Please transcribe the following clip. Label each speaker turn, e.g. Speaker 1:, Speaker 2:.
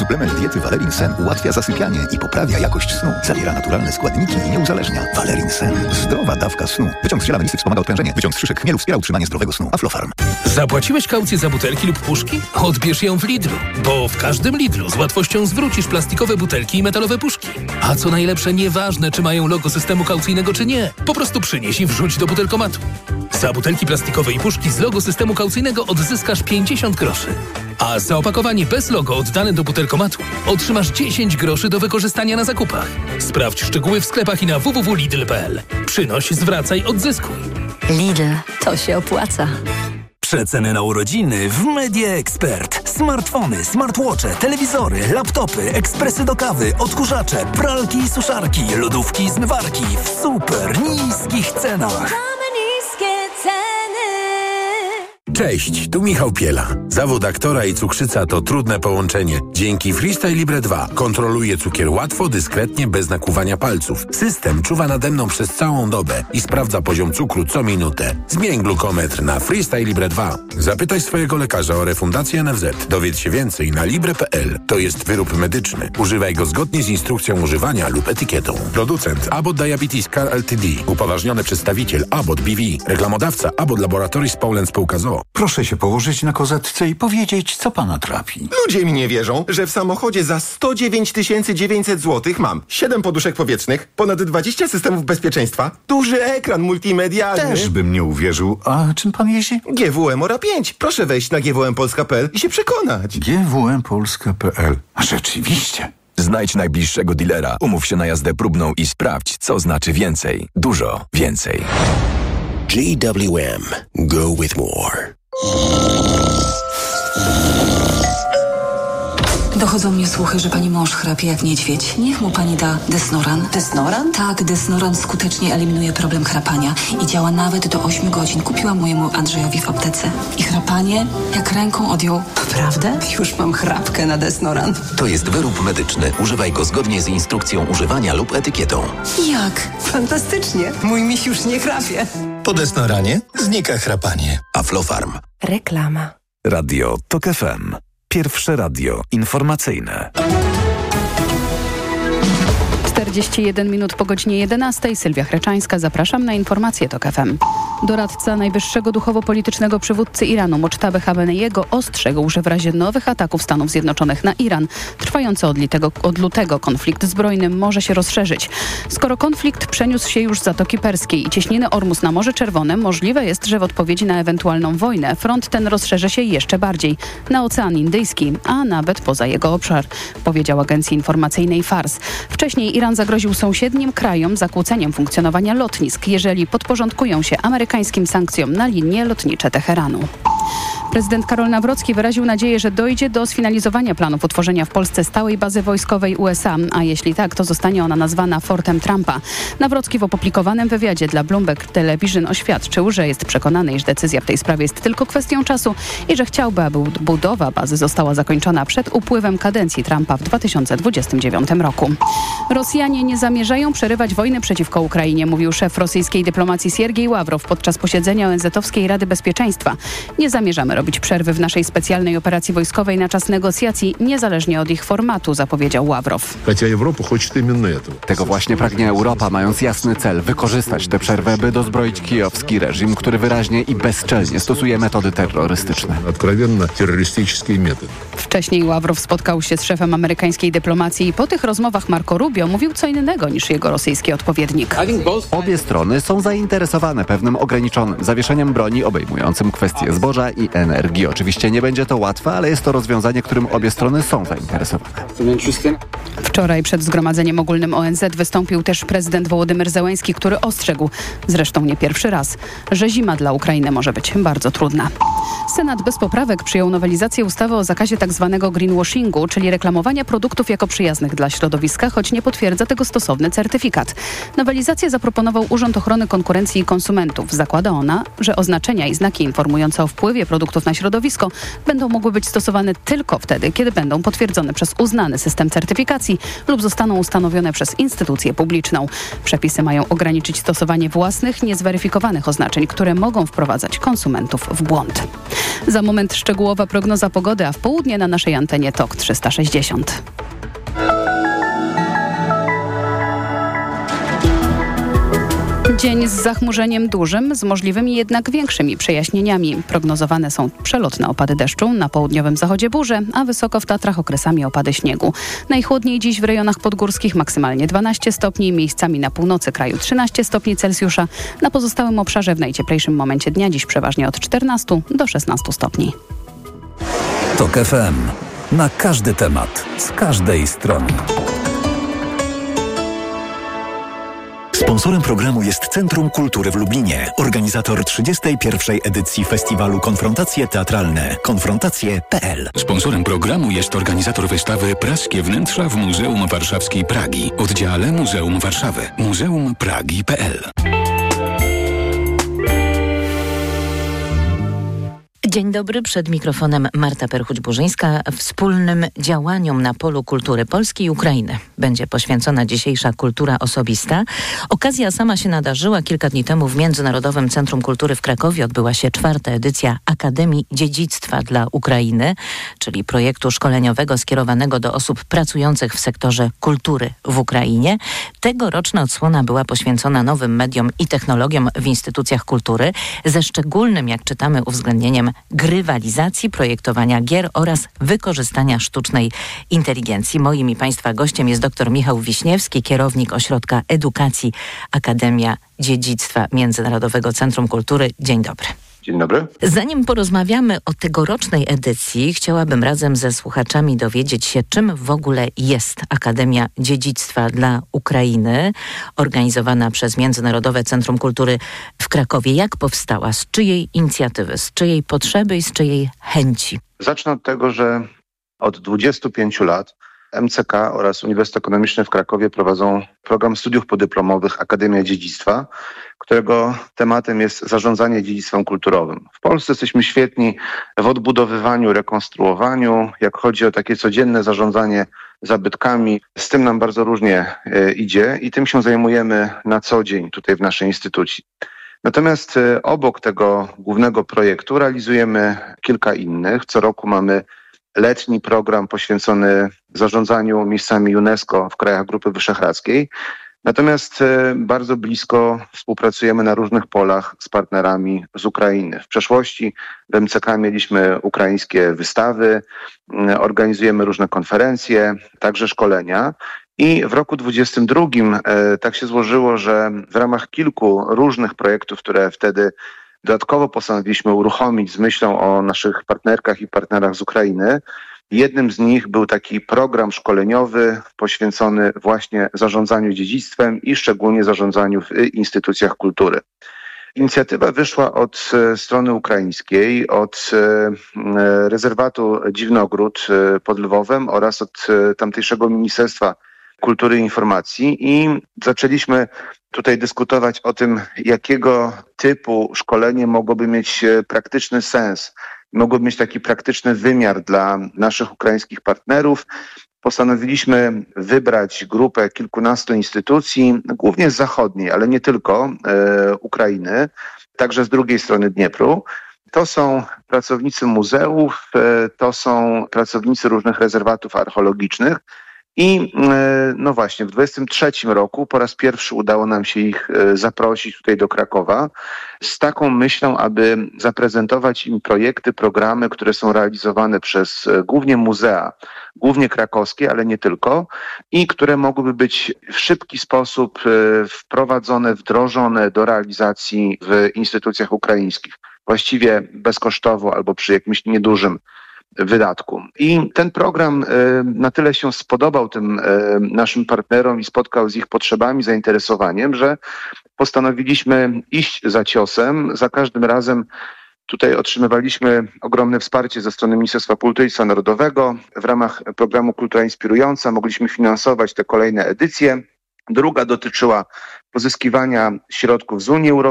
Speaker 1: Suplement diety Valerin Sen ułatwia zasypianie i poprawia jakość snu. Zawiera naturalne składniki i nie uzależnia. Valerin Sen. Zdrowa dawka snu. Wyciąg z ziela melisy wspomaga odprężenie. Wyciąg z szyszek chmielu wspiera utrzymanie zdrowego snu. Aflofarm.
Speaker 2: Zapłaciłeś kaucję za butelki lub puszki? Odbierz ją w Lidlu, bo w każdym Lidlu z łatwością zwrócisz plastikowe butelki i metalowe puszki. A co najlepsze, nieważne czy mają logo systemu kaucyjnego czy nie. Po prostu przynieś i wrzuć do butelkomatu. Za butelki plastikowe i puszki z logo systemu kaucyjnego odzyskasz 50 groszy. A za opakowanie bez logo oddane do butelkomatu otrzymasz 10 groszy do wykorzystania na zakupach. Sprawdź szczegóły w sklepach i na www.lidl.pl. Przynoś, zwracaj, odzyskuj.
Speaker 3: Lidl, to się opłaca.
Speaker 4: Przeceny na urodziny w Media Expert. Smartfony, smartwatche, telewizory, laptopy, ekspresy do kawy, odkurzacze, pralki i suszarki, lodówki i zmywarki w super niskich cenach.
Speaker 5: Cześć, tu Michał Piela. Zawód aktora i cukrzyca to trudne połączenie. Dzięki Freestyle Libre 2 kontroluję cukier łatwo, dyskretnie, bez nakłuwania palców. System czuwa nade mną przez całą dobę i sprawdza poziom cukru co minutę. Zmień glukometr na Freestyle Libre 2. Zapytaj swojego lekarza o refundację NFZ. Dowiedz się więcej na libre.pl. To jest wyrób medyczny. Używaj go zgodnie z instrukcją używania lub etykietą. Producent Abbott Diabetes Care Ltd. Upoważniony przedstawiciel Abbott BV. Reklamodawca Abbott Laboratories Poland Spółka z.o.o.
Speaker 6: Proszę się położyć na kozetce i powiedzieć, co pana trapi.
Speaker 7: Ludzie mi nie wierzą, że w samochodzie za 109 900 zł mam 7 poduszek powietrznych, ponad 20 systemów bezpieczeństwa, duży ekran multimedialny.
Speaker 6: Też bym nie uwierzył. A czym pan jeździ?
Speaker 7: GWM Ora 5. Proszę wejść na gwmpolska.pl i się przekonać.
Speaker 6: gwmpolska.pl. A rzeczywiście.
Speaker 8: Znajdź najbliższego dealera, umów się na jazdę próbną i sprawdź, co znaczy więcej. Dużo więcej.
Speaker 9: GWM. Go with more.
Speaker 3: Dochodzą mnie słuchy, że pani mąż chrapie jak niedźwiedź. Niech mu pani da Desnoran.
Speaker 10: Desnoran?
Speaker 3: Tak, Desnoran skutecznie eliminuje problem chrapania i działa nawet do 8 godzin. Kupiłam mojemu Andrzejowi w aptece. I chrapanie jak ręką odjął.
Speaker 10: Naprawdę? Już mam chrapkę na Desnoran.
Speaker 9: To jest wyrób medyczny. Używaj go zgodnie z instrukcją używania lub etykietą.
Speaker 3: Jak?
Speaker 10: Fantastycznie. Mój miś już nie chrapie.
Speaker 11: Po Desnoranie znika chrapanie.
Speaker 9: Aflofarm.
Speaker 10: Reklama.
Speaker 8: Radio TOK FM. Pierwsze radio informacyjne.
Speaker 12: 41 minut po godzinie 11. Sylwia Chreczańska. Zapraszam na informacje TOK FM. Doradca najwyższego duchowo-politycznego przywódcy Iranu Moctabę Khameneiego ostrzegł, że w razie nowych ataków Stanów Zjednoczonych na Iran trwający od lutego konflikt zbrojny może się rozszerzyć. Skoro konflikt przeniósł się już z Zatoki Perskiej i cieśniny Ormus na Morze Czerwone, możliwe jest, że w odpowiedzi na ewentualną wojnę front ten rozszerzy się jeszcze bardziej na Ocean Indyjski, a nawet poza jego obszar, powiedział agencji informacyjnej Fars. Wcześniej Iran zagroził sąsiednim krajom zakłóceniem funkcjonowania lotnisk, jeżeli podporządkują się amerykańskim sankcjom na linie lotnicze Teheranu. Prezydent Karol Nawrocki wyraził nadzieję, że dojdzie do sfinalizowania planów utworzenia w Polsce stałej bazy wojskowej USA, a jeśli tak, to zostanie ona nazwana Fortem Trumpa. Nawrocki w opublikowanym wywiadzie dla Bloomberg Television oświadczył, że jest przekonany, iż decyzja w tej sprawie jest tylko kwestią czasu i że chciałby, aby budowa bazy została zakończona przed upływem kadencji Trumpa w 2029 roku. Rosjanie nie zamierzają przerywać wojny przeciwko Ukrainie, mówił szef rosyjskiej dyplomacji Siergiej Ławrow podczas posiedzenia ONZ-owskiej Rady Bezpieczeństwa. Nie zamierzamy robić przerwy w naszej specjalnej operacji wojskowej na czas negocjacji, niezależnie od ich formatu, zapowiedział Ławrow.
Speaker 13: Tego właśnie pragnie Europa, mając jasny cel wykorzystać tę przerwę, by dozbroić kijowski reżim, który wyraźnie i bezczelnie stosuje metody terrorystyczne.
Speaker 12: Wcześniej Ławrow spotkał się z szefem amerykańskiej dyplomacji i po tych rozmowach Marco Rubio mówił co innego niż jego rosyjski odpowiednik.
Speaker 13: Obie strony są zainteresowane pewnym ograniczonym zawieszeniem broni obejmującym kwestie zboża i energii. Oczywiście nie będzie to łatwe, ale jest to rozwiązanie, którym obie strony są zainteresowane.
Speaker 12: Wczoraj przed Zgromadzeniem Ogólnym ONZ wystąpił też prezydent Wołodymyr Zełenski, który ostrzegł, zresztą nie pierwszy raz, że zima dla Ukrainy może być bardzo trudna. Senat bez poprawek przyjął nowelizację ustawy o zakazie tzw. greenwashingu, czyli reklamowania produktów jako przyjaznych dla środowiska, choć nie potwierdza tego stosowny certyfikat. Nowelizację zaproponował Urząd Ochrony Konkurencji i Konsumentów. Zakłada ona, że oznaczenia i znaki informujące o wpływie produktów na środowisko będą mogły być stosowane tylko wtedy, kiedy będą potwierdzone przez uznany system certyfikacji lub zostaną ustanowione przez instytucję publiczną. Przepisy mają ograniczyć stosowanie własnych, niezweryfikowanych oznaczeń, które mogą wprowadzać konsumentów w błąd. Za moment szczegółowa prognoza pogody, a w południe na naszej antenie TOK 360. Dzień z zachmurzeniem dużym, z możliwymi jednak większymi przejaśnieniami. Prognozowane są przelotne opady deszczu, na południowym zachodzie burze, a wysoko w Tatrach okresami opady śniegu. Najchłodniej dziś w rejonach podgórskich maksymalnie 12 stopni, miejscami na północy kraju 13 stopni Celsjusza. Na pozostałym obszarze w najcieplejszym momencie dnia dziś przeważnie od 14 do 16 stopni.
Speaker 4: TOK FM. Na każdy temat, z każdej strony.
Speaker 14: Sponsorem programu jest Centrum Kultury w Lublinie, organizator 31. edycji festiwalu Konfrontacje Teatralne. Konfrontacje.pl.
Speaker 15: Sponsorem programu jest organizator wystawy Praskie Wnętrza w Muzeum Warszawskiej Pragi, oddziale Muzeum Warszawy, muzeumpragi.pl.
Speaker 16: Dzień dobry, przed mikrofonem Marta Perchuć-Burzyńska. Wspólnym działaniom na polu kultury Polski i Ukrainy będzie poświęcona dzisiejsza kultura osobista. Okazja sama się nadarzyła. Kilka dni temu w Międzynarodowym Centrum Kultury w Krakowie odbyła się 4. edycja Akademii Dziedzictwa dla Ukrainy, czyli projektu szkoleniowego skierowanego do osób pracujących w sektorze kultury w Ukrainie. Tegoroczna odsłona była poświęcona nowym mediom i technologiom w instytucjach kultury, ze szczególnym, jak czytamy, uwzględnieniem grywalizacji, projektowania gier oraz wykorzystania sztucznej inteligencji. Moim i Państwa gościem jest dr Michał Wiśniewski, kierownik Ośrodka Edukacji Akademia Dziedzictwa Międzynarodowego Centrum Kultury. Dzień dobry.
Speaker 17: Dzień dobry.
Speaker 16: Zanim porozmawiamy o tegorocznej edycji, chciałabym razem ze słuchaczami dowiedzieć się, czym w ogóle jest Akademia Dziedzictwa dla Ukrainy, organizowana przez Międzynarodowe Centrum Kultury w Krakowie. Jak powstała? Z czyjej inicjatywy? Z czyjej potrzeby i z czyjej chęci?
Speaker 17: Zacznę od tego, że od 25 lat MCK oraz Uniwersytet Ekonomiczny w Krakowie prowadzą program studiów podyplomowych Akademia Dziedzictwa, którego tematem jest zarządzanie dziedzictwem kulturowym. W Polsce jesteśmy świetni w odbudowywaniu, rekonstruowaniu. Jak chodzi o takie codzienne zarządzanie zabytkami, z tym nam bardzo różnie idzie i tym się zajmujemy na co dzień tutaj w naszej instytucji. Natomiast obok tego głównego projektu realizujemy kilka innych. Co roku mamy letni program poświęcony zarządzaniu miejscami UNESCO w krajach Grupy Wyszehradzkiej. Natomiast bardzo blisko współpracujemy na różnych polach z partnerami z Ukrainy. W przeszłości w MCK mieliśmy ukraińskie wystawy, organizujemy różne konferencje, także szkolenia. I w roku 2022 tak się złożyło, że w ramach kilku różnych projektów, które wtedy dodatkowo postanowiliśmy uruchomić z myślą o naszych partnerkach i partnerach z Ukrainy, jednym z nich był taki program szkoleniowy poświęcony właśnie zarządzaniu dziedzictwem i szczególnie zarządzaniu w instytucjach kultury. Inicjatywa wyszła od strony ukraińskiej, od rezerwatu Dziwnogród pod Lwowem oraz od tamtejszego Ministerstwa Kultury i Informacji i zaczęliśmy tutaj dyskutować o tym, jakiego typu szkolenie mogłoby mieć praktyczny sens, mogłoby mieć taki praktyczny wymiar dla naszych ukraińskich partnerów. Postanowiliśmy wybrać grupę kilkunastu instytucji, głównie z zachodniej, ale nie tylko Ukrainy, także z drugiej strony Dniepru. To są pracownicy muzeów, to są pracownicy różnych rezerwatów archeologicznych. I no właśnie, w 2023 roku po raz pierwszy udało nam się ich zaprosić tutaj do Krakowa z taką myślą, aby zaprezentować im projekty, programy, które są realizowane przez głównie muzea, głównie krakowskie, ale nie tylko, i które mogłyby być w szybki sposób wprowadzone, wdrożone do realizacji w instytucjach ukraińskich. Właściwie bezkosztowo albo przy jakimś niedużym wydatku. I ten program na tyle się spodobał tym naszym partnerom i spotkał z ich potrzebami, zainteresowaniem, że postanowiliśmy iść za ciosem. Za każdym razem tutaj otrzymywaliśmy ogromne wsparcie ze strony Ministerstwa Kultury i Dziedzictwa Narodowego. W ramach programu Kultura Inspirująca mogliśmy finansować te kolejne edycje. Druga dotyczyła pozyskiwania środków z Unii Europejskiej.